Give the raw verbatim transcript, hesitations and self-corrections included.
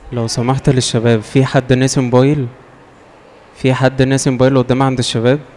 لو سمحت للشباب، في حد ناسي موبايل؟ في حد ناسي موبايل قدام عند الشباب؟